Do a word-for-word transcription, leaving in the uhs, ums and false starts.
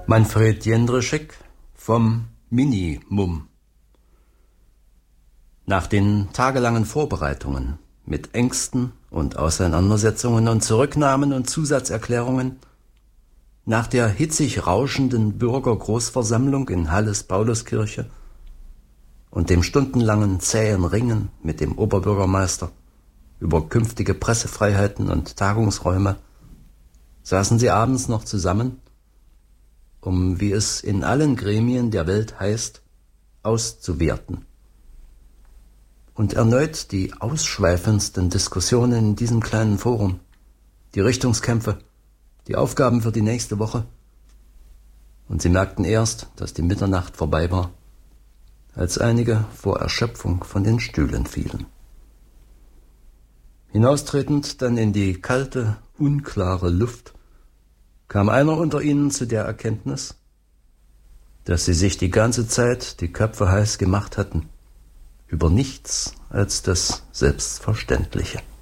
Manfred Jendrschek vom Minimum. Nach den tagelangen Vorbereitungen mit Ängsten und Auseinandersetzungen und Zurücknahmen und Zusatzerklärungen, nach der hitzig rauschenden Bürgergroßversammlung in Halles Pauluskirche und dem stundenlangen zähen Ringen mit dem Oberbürgermeister über künftige Pressefreiheiten und Tagungsräume, saßen sie abends noch zusammen, um, wie es in allen Gremien der Welt heißt, auszuwerten. Und erneut die ausschweifendsten Diskussionen in diesem kleinen Forum, die Richtungskämpfe, die Aufgaben für die nächste Woche. Und sie merkten erst, dass die Mitternacht vorbei war, als einige vor Erschöpfung von den Stühlen fielen. Hinaustretend dann in die kalte, unklare Luft, kam einer unter ihnen zu der Erkenntnis, dass sie sich die ganze Zeit die Köpfe heiß gemacht hatten über nichts als das Selbstverständliche.